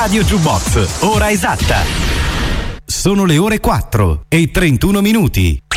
Radio Jukebox, ora esatta. Sono le ore 4 e 31 minuti.